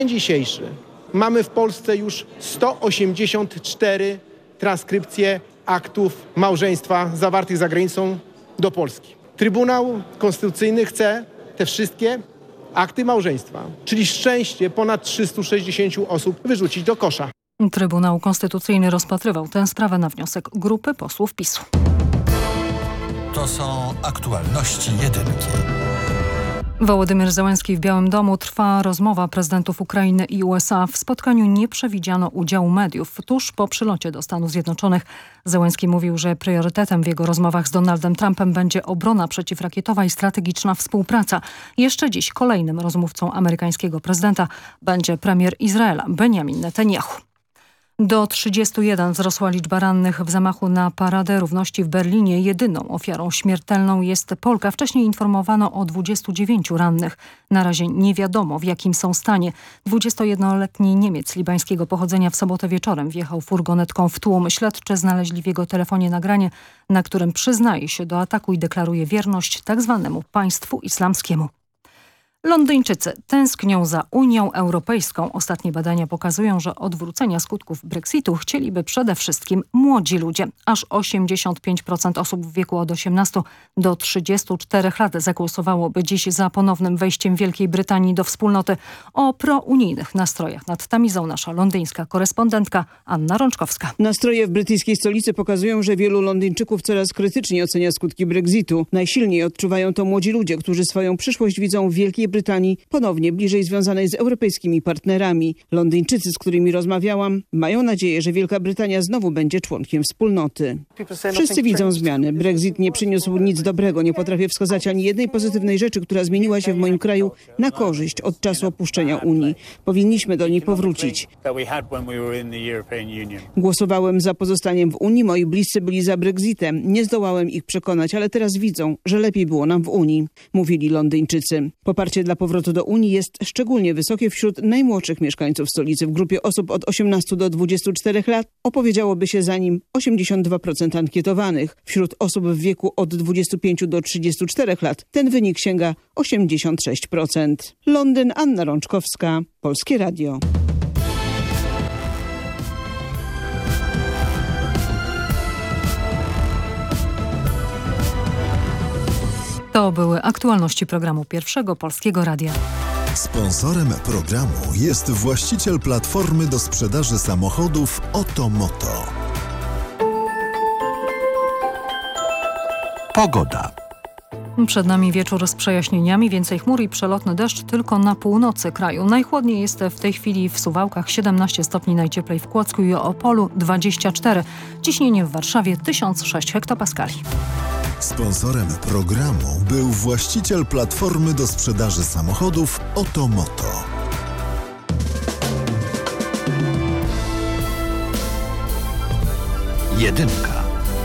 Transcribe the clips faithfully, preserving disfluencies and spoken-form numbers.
dzień dzisiejszy mamy w Polsce już sto osiemdziesiąt cztery transkrypcje aktów małżeństwa zawartych za granicą do Polski. Trybunał Konstytucyjny chce te wszystkie akty małżeństwa, czyli szczęście ponad trzystu sześćdziesięciu osób, wyrzucić do kosza. Trybunał Konstytucyjny rozpatrywał tę sprawę na wniosek grupy posłów PiSu. To są aktualności jedynki. Wołodymyr Zełenski w Białym Domu. Trwa rozmowa prezydentów Ukrainy i U S A. W spotkaniu nie przewidziano udziału mediów. Tuż po przylocie do Stanów Zjednoczonych Zełenski mówił, że priorytetem w jego rozmowach z Donaldem Trumpem będzie obrona przeciwrakietowa i strategiczna współpraca. Jeszcze dziś kolejnym rozmówcą amerykańskiego prezydenta będzie premier Izraela Benjamin Netanyahu. Do trzydziestu jeden wzrosła liczba rannych w zamachu na Paradę Równości w Berlinie. Jedyną ofiarą śmiertelną jest Polka. Wcześniej informowano o dwudziestu dziewięciu rannych. Na razie nie wiadomo, w jakim są stanie. dwudziestojednoletni Niemiec libańskiego pochodzenia w sobotę wieczorem wjechał furgonetką w tłum. Śledczy znaleźli w jego telefonie nagranie, na którym przyznaje się do ataku i deklaruje wierność tzw. państwu islamskiemu. Londyńczycy tęsknią za Unią Europejską. Ostatnie badania pokazują, że odwrócenia skutków Brexitu chcieliby przede wszystkim młodzi ludzie. Aż osiemdziesiąt pięć procent osób w wieku od osiemnastu do trzydziestu czterech lat zagłosowałoby dziś za ponownym wejściem Wielkiej Brytanii do wspólnoty. O prounijnych nastrojach nad Tamizą nasza londyńska korespondentka Anna Rączkowska. Nastroje w brytyjskiej stolicy pokazują, że wielu Londyńczyków coraz krytyczniej ocenia skutki Brexitu. Najsilniej odczuwają to młodzi ludzie, którzy swoją przyszłość widzą w Wielkiej Brytanii, ponownie bliżej związanej z europejskimi partnerami. Londyńczycy, z którymi rozmawiałam, mają nadzieję, że Wielka Brytania znowu będzie członkiem wspólnoty. Wszyscy widzą zmiany. Brexit nie przyniósł nic dobrego. Nie potrafię wskazać ani jednej pozytywnej rzeczy, która zmieniła się w moim kraju na korzyść od czasu opuszczenia Unii. Powinniśmy do niej powrócić. Głosowałem za pozostaniem w Unii. Moi bliscy byli za Brexitem. Nie zdołałem ich przekonać, ale teraz widzą, że lepiej było nam w Unii, mówili Londyńczycy. Poparcie dla powrotu do Unii jest szczególnie wysokie wśród najmłodszych mieszkańców stolicy. W grupie osób od osiemnastu do dwudziestu czterech lat opowiedziałoby się za nim osiemdziesiąt dwa procent ankietowanych. Wśród osób w wieku od dwudziestu pięciu do trzydziestu czterech lat ten wynik sięga osiemdziesiąt sześć procent. Londyn, Anna Rączkowska, Polskie Radio. To były aktualności programu Pierwszego Polskiego Radia. Sponsorem programu jest właściciel platformy do sprzedaży samochodów Otomoto. Pogoda. Przed nami wieczór z przejaśnieniami, więcej chmur i przelotny deszcz tylko na północy kraju. Najchłodniej jest w tej chwili w Suwałkach, siedemnaście stopni, najcieplej w Kłodzku i Opolu dwadzieścia cztery. Ciśnienie w Warszawie tysiąc sześć hektopaskali. Sponsorem programu był właściciel platformy do sprzedaży samochodów Otomoto. Jedynka.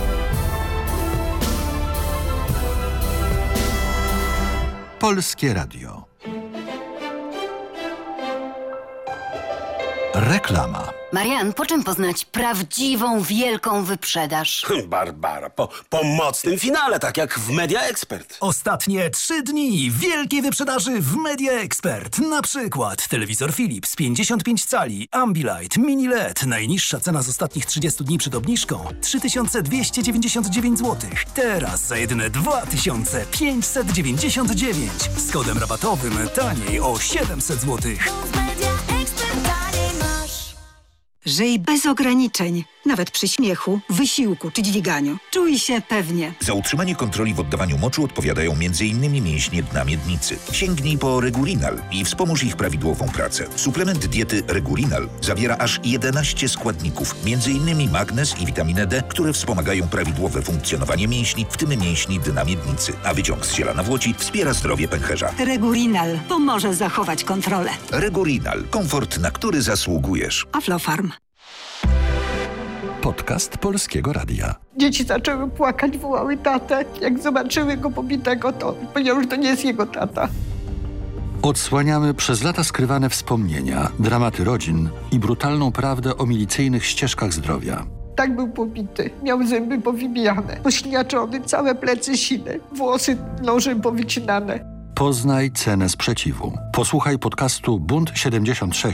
Polskie Radio. Reklama. Marian, po czym poznać prawdziwą, wielką wyprzedaż? Barbara, po, po mocnym finale, tak jak w Media Expert. Ostatnie trzy dni wielkiej wyprzedaży w Media Expert. Na przykład telewizor Philips pięćdziesiąt pięć cali, Ambilight, Mini L E D. Najniższa cena z ostatnich trzydziestu dni przed obniżką trzy tysiące dwieście dziewięćdziesiąt dziewięć złotych. Teraz za jedyne dwa tysiące pięćset dziewięćdziesiąt dziewięć. Z kodem rabatowym taniej o siedemset złotych. Żyj bez ograniczeń, nawet przy śmiechu, wysiłku czy dźwiganiu. Czuj się pewnie. Za utrzymanie kontroli w oddawaniu moczu odpowiadają między innymi mięśnie dna miednicy. Sięgnij po Regulinal i wspomóż ich prawidłową pracę. Suplement diety Regulinal zawiera aż jedenaście składników, między innymi magnez i witaminę D, które wspomagają prawidłowe funkcjonowanie mięśni, w tym mięśni dna miednicy. A wyciąg z ziela nawłoci wspiera zdrowie pęcherza. Regulinal pomoże zachować kontrolę. Regulinal. Komfort, na który zasługujesz. Aflofarm. Podcast Polskiego Radia. Dzieci zaczęły płakać, wołały tatę. Jak zobaczyły go pobitego, to powiedział, że to nie jest jego tata. Odsłaniamy przez lata skrywane wspomnienia, dramaty rodzin i brutalną prawdę o milicyjnych ścieżkach zdrowia. Tak był pobity. Miał zęby powybijane, pośliniaczony, całe plecy sine, włosy nożem powycinane. Poznaj cenę sprzeciwu. Posłuchaj podcastu Bunt siedemdziesiąt sześć